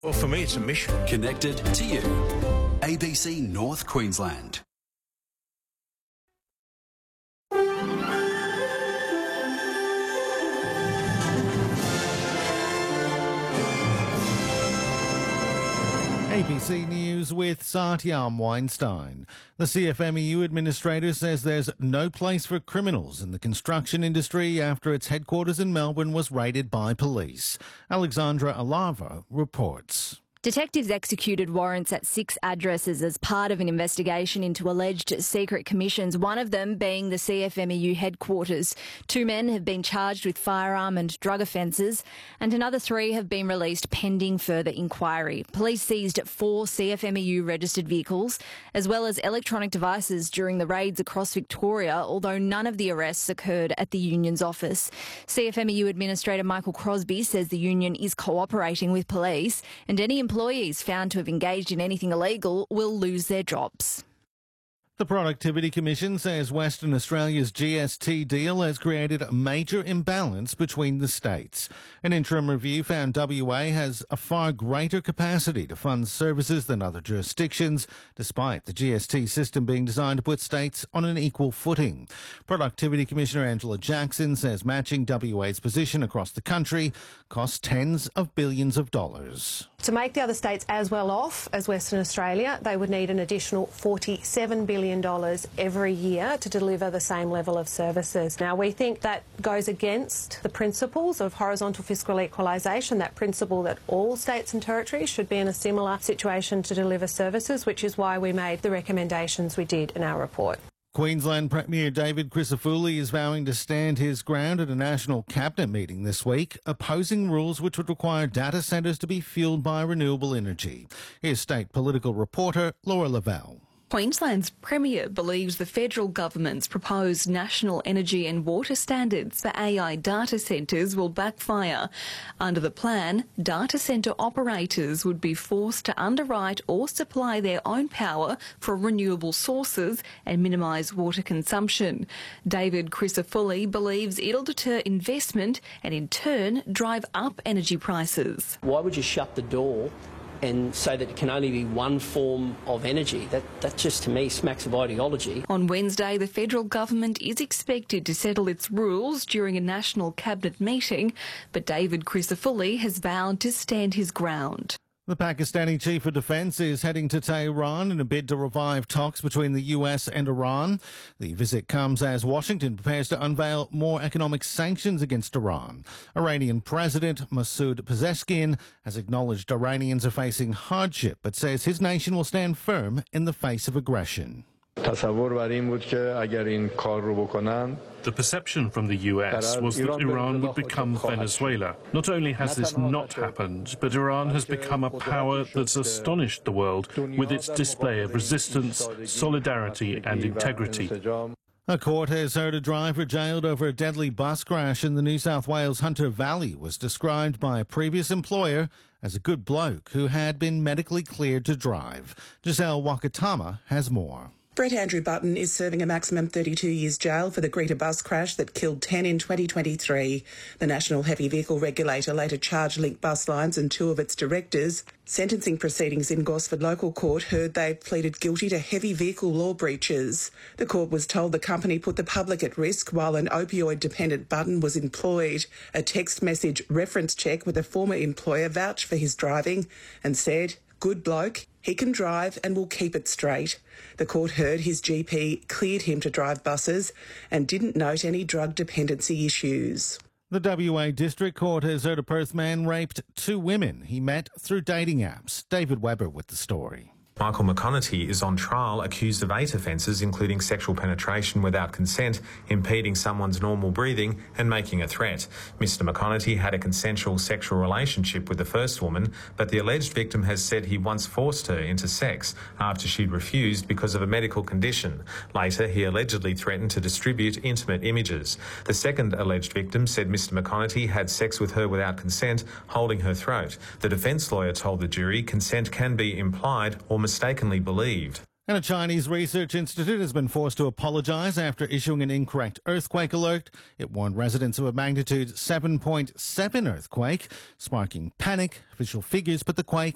Well, for me, it's a mission. Connected to you. ABC North Queensland. ABC News with Satyam Weinstein. The CFMEU administrator says there's no place for criminals in the construction industry after its headquarters in Melbourne was raided by police. Alexandra Alava reports. Detectives executed warrants at 6 addresses as part of an investigation into alleged secret commissions, one of them being the CFMEU headquarters. 2 men have been charged with firearm and drug offences, and another 3 have been released pending further inquiry. Police seized 4 CFMEU registered vehicles, as well as electronic devices during the raids across Victoria, although none of the arrests occurred at the union's office. CFMEU Administrator Michael Crosby says the union is cooperating with police, and any employees found to have engaged in anything illegal will lose their jobs. The Productivity Commission says Western Australia's GST deal has created a major imbalance between the states. An interim review found WA has a far greater capacity to fund services than other jurisdictions, despite the GST system being designed to put states on an equal footing. Productivity Commissioner Angela Jackson says matching WA's position across the country costs tens of billions of dollars. To make the other states as well off as Western Australia, they would need an additional $47 billion every year to deliver the same level of services. Now, we think that goes against the principles of horizontal fiscal equalisation, that principle that all states and territories should be in a similar situation to deliver services, which is why we made the recommendations we did in our report. Queensland Premier David Crisafulli is vowing to stand his ground at a national cabinet meeting this week, opposing rules which would require data centres to be fuelled by renewable energy. Here's state political reporter Laura Lavelle. Queensland's Premier believes the federal government's proposed national energy and water standards for AI data centres will backfire. Under the plan, data centre operators would be forced to underwrite or supply their own power from renewable sources and minimise water consumption. David Crisafulli believes it'll deter investment and in turn drive up energy prices. Why would you shut the door and say that it can only be one form of energy? That just, to me, smacks of ideology. On Wednesday, the federal government is expected to settle its rules during a national cabinet meeting, but David Crisafulli has vowed to stand his ground. The Pakistani chief of defence is heading to Tehran in a bid to revive talks between the US and Iran. The visit comes as Washington prepares to unveil more economic sanctions against Iran. Iranian President Masoud Pezeshkian has acknowledged Iranians are facing hardship, but says his nation will stand firm in the face of aggression. The perception from the US was that Iran would become Venezuela. Not only has this not happened, but Iran has become a power that's astonished the world with its display of resistance, solidarity and integrity. A court has heard a driver jailed over a deadly bus crash in the New South Wales Hunter Valley was described by a previous employer as a good bloke who had been medically cleared to drive. Giselle Wakatama has more. Brett Andrew Button is serving a maximum 32 years jail for the Greta bus crash that killed 10 in 2023. The National Heavy Vehicle Regulator later charged Link Bus Lines and 2 of its directors. Sentencing proceedings in Gosford Local Court heard they pleaded guilty to heavy vehicle law breaches. The court was told the company put the public at risk while an opioid-dependent Button was employed. A text message reference check with a former employer vouched for his driving and said, "Good bloke, he can drive and will keep it straight." The court heard his GP cleared him to drive buses and didn't note any drug dependency issues. The WA District Court has heard a Perth man raped 2 women he met through dating apps. David Webber with the story. Michael McConaughey is on trial accused of 8 offences, including sexual penetration without consent, impeding someone's normal breathing and making a threat. Mr McConaughey had a consensual sexual relationship with the first woman, but the alleged victim has said he once forced her into sex after she'd refused because of a medical condition. Later, he allegedly threatened to distribute intimate images. The second alleged victim said Mr McConaughey had sex with her without consent, holding her throat. The defence lawyer told the jury consent can be implied or mistakenly believed. And a Chinese research institute has been forced to apologise after issuing an incorrect earthquake alert. It warned residents of a magnitude 7.7 earthquake, sparking panic. Official figures put the quake